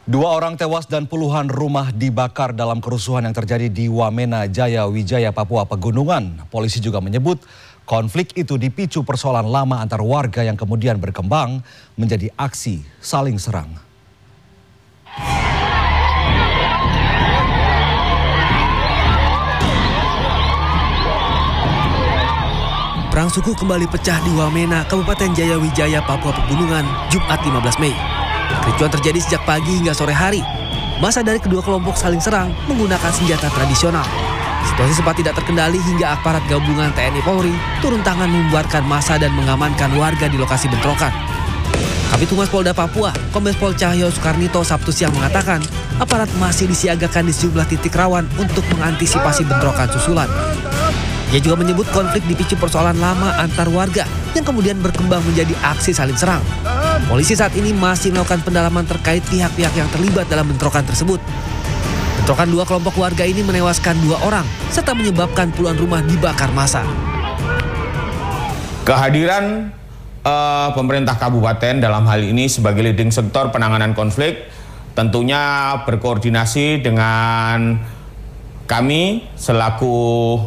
Dua orang tewas dan puluhan rumah dibakar dalam kerusuhan yang terjadi di Wamena, Jaya Wijaya, Papua Pegunungan. Polisi juga menyebut konflik itu dipicu persoalan lama antar warga yang kemudian berkembang menjadi aksi saling serang. Perang suku kembali pecah di Wamena, Kabupaten Jaya Wijaya, Papua Pegunungan, Jumat 15 Mei. Kericuan terjadi sejak pagi hingga sore hari. Massa dari kedua kelompok saling serang menggunakan senjata tradisional. Situasi sempat tidak terkendali hingga aparat gabungan TNI Polri turun tangan membubarkan massa dan mengamankan warga di lokasi bentrokan. Kabid Humas Polda Papua, Kombes Pol Cahyo Soekarnito Sabtu siang mengatakan aparat masih disiagakan di sejumlah titik rawan untuk mengantisipasi bentrokan susulan. Dia juga menyebut konflik dipicu persoalan lama antar warga yang kemudian berkembang menjadi aksi saling serang. Polisi saat ini masih melakukan pendalaman terkait pihak-pihak yang terlibat dalam bentrokan tersebut. Bentrokan dua kelompok warga ini menewaskan 2 orang serta menyebabkan puluhan rumah dibakar massa. Kehadiran pemerintah kabupaten dalam hal ini sebagai leading sektor penanganan konflik tentunya berkoordinasi dengan kami selaku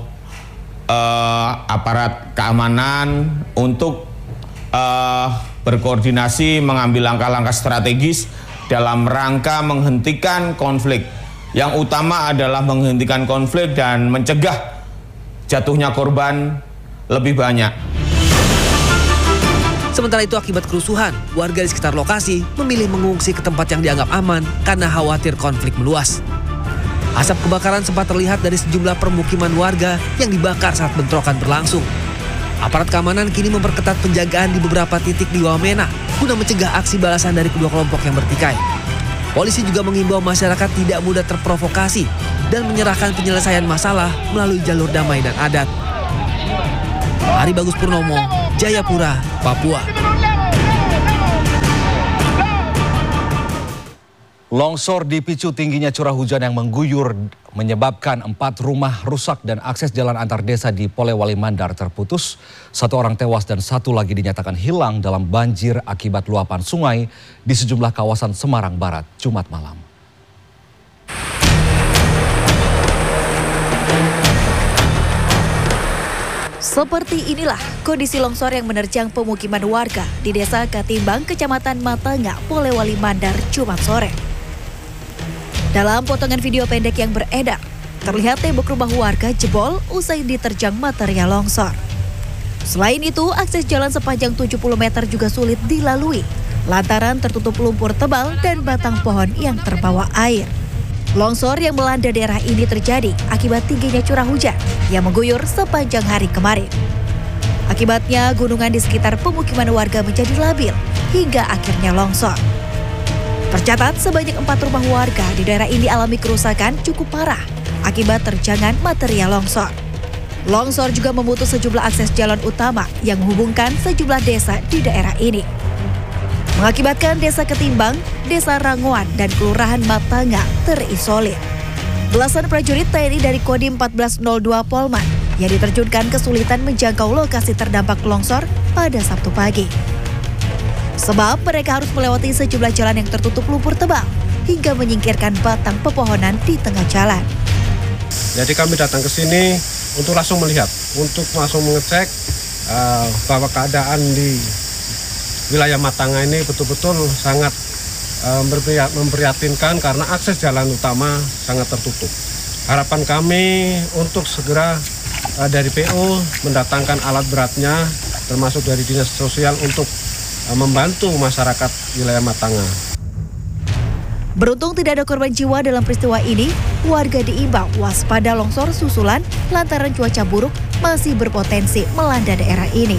aparat keamanan untuk berkoordinasi mengambil langkah-langkah strategis dalam rangka menghentikan konflik. Yang utama adalah menghentikan konflik dan mencegah jatuhnya korban lebih banyak. Sementara itu akibat kerusuhan, warga di sekitar lokasi memilih mengungsi ke tempat yang dianggap aman karena khawatir konflik meluas. Asap kebakaran sempat terlihat dari sejumlah permukiman warga yang dibakar saat bentrokan berlangsung. Aparat keamanan kini memperketat penjagaan di beberapa titik di Wamena guna mencegah aksi balasan dari kedua kelompok yang bertikai. Polisi juga mengimbau masyarakat tidak mudah terprovokasi dan menyerahkan penyelesaian masalah melalui jalur damai dan adat. Ari Bagus Purnomo, Jayapura, Papua. Longsor dipicu tingginya curah hujan yang mengguyur menyebabkan 4 rumah rusak dan akses jalan antar desa di Polewali Mandar terputus. 1 orang tewas dan 1 lagi dinyatakan hilang dalam banjir akibat luapan sungai di sejumlah kawasan Semarang Barat Jumat malam. Seperti inilah kondisi longsor yang menerjang pemukiman warga di Desa Katimbang, Kecamatan Matanga, Polewali Mandar Jumat sore. Dalam potongan video pendek yang beredar, terlihat tembok rumah warga jebol usai diterjang material longsor. Selain itu, akses jalan sepanjang 70 meter juga sulit dilalui lantaran tertutup lumpur tebal dan batang pohon yang terbawa air. Longsor yang melanda daerah ini terjadi akibat tingginya curah hujan yang mengguyur sepanjang hari kemarin. Akibatnya, gunungan di sekitar pemukiman warga menjadi labil hingga akhirnya longsor. Tercatat sebanyak 4 rumah warga di daerah ini alami kerusakan cukup parah akibat terjangan material longsor. Longsor juga memutus sejumlah akses jalan utama yang menghubungkan sejumlah desa di daerah ini. Mengakibatkan Desa Ketimbang, Desa Ranguan, dan Kelurahan Matanga terisolir. Belasan prajurit TNI dari Kodim 1402 Polman yang diterjunkan kesulitan menjangkau lokasi terdampak longsor pada Sabtu pagi. Sebab mereka harus melewati sejumlah jalan yang tertutup lumpur tebal hingga menyingkirkan batang pepohonan di tengah jalan. Jadi kami datang ke sini untuk langsung melihat, untuk langsung mengecek bahwa keadaan di wilayah Matanga ini betul-betul sangat memprihatinkan karena akses jalan utama sangat tertutup. Harapan kami untuk segera dari PO mendatangkan alat beratnya termasuk dari Dinas Sosial untuk membantu masyarakat wilayah Matanga. Beruntung tidak ada korban jiwa dalam peristiwa ini, warga diimbau waspada longsor susulan lantaran cuaca buruk masih berpotensi melanda daerah ini.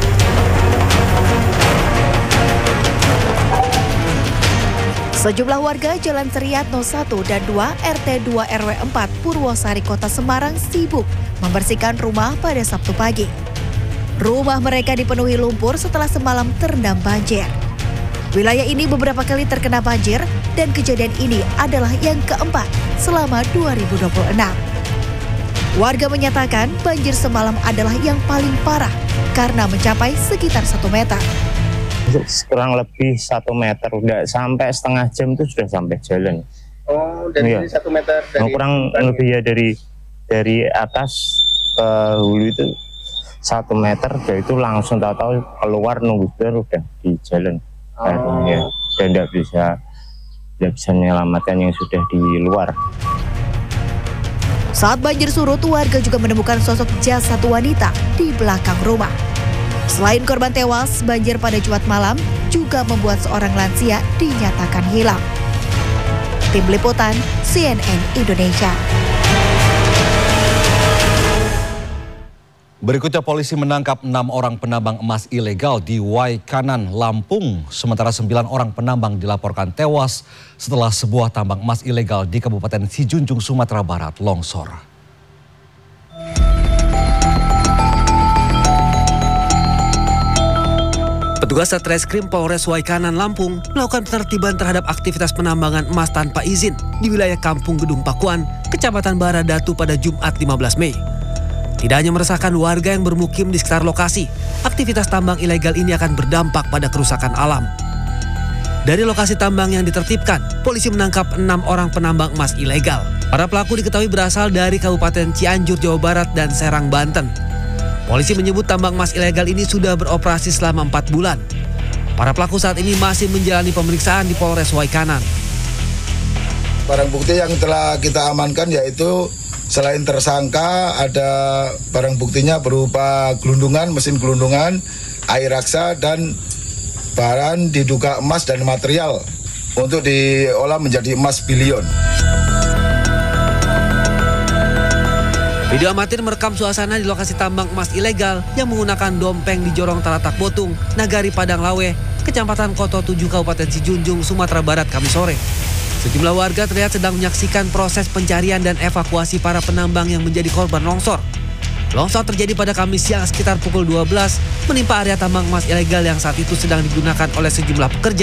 Sejumlah warga Jalan Seriatno 1 dan 2 RT 2 RW 4 Purwosari Kota Semarang sibuk membersihkan rumah pada Sabtu pagi. Rumah mereka dipenuhi lumpur setelah semalam terendam banjir. Wilayah ini beberapa kali terkena banjir dan kejadian ini adalah yang keempat selama 2026. Warga menyatakan banjir semalam adalah yang paling parah karena mencapai sekitar 1 meter. kurang lebih 1 meter, udah sampai setengah jam itu sudah sampai jalan. Oh, dari 1 meter dari kurang lebih ya dari atas ke hulu itu 1 meter, dan itu langsung tahu-tahu keluar nunggu udah di jalan. Ya, dan tidak bisa menyelamatkan yang sudah di luar. Saat banjir surut, warga juga menemukan sosok jasad wanita di belakang rumah. Selain korban tewas, banjir pada Jumat malam juga membuat seorang lansia dinyatakan hilang. Tim Liputan CNN Indonesia. Berikutnya polisi menangkap 6 orang penambang emas ilegal di Waikanan, Lampung. Sementara 9 orang penambang dilaporkan tewas setelah sebuah tambang emas ilegal di Kabupaten Sijunjung, Sumatera Barat longsor. Petugas Satreskrim Polres Waikanan, Lampung melakukan penertiban terhadap aktivitas penambangan emas tanpa izin di wilayah Kampung Gedung Pakuan, Kecamatan Baradatu pada Jumat 15 Mei. Tidak hanya meresahkan warga yang bermukim di sekitar lokasi, aktivitas tambang ilegal ini akan berdampak pada kerusakan alam. Dari lokasi tambang yang ditertibkan, polisi menangkap 6 orang penambang emas ilegal. Para pelaku diketahui berasal dari Kabupaten Cianjur, Jawa Barat dan Serang, Banten. Polisi menyebut tambang emas ilegal ini sudah beroperasi selama 4 bulan. Para pelaku saat ini masih menjalani pemeriksaan di Polres Waikanan. Barang bukti yang telah kita amankan yaitu selain tersangka, ada barang buktinya berupa gelundungan, mesin gelundungan, air raksa, dan barang diduga emas dan material untuk diolah menjadi emas bilion. Video amatir merekam suasana di lokasi tambang emas ilegal yang menggunakan dompeng di Jorong Talatak Botung, Nagari Padang Lawe, Kecamatan Koto 7, Kabupaten Sijunjung, Sumatera Barat, Kamis sore. Sejumlah warga terlihat sedang menyaksikan proses pencarian dan evakuasi para penambang yang menjadi korban longsor. Longsor terjadi pada Kamis siang sekitar pukul 12, menimpa area tambang emas ilegal yang saat itu sedang digunakan oleh sejumlah pekerja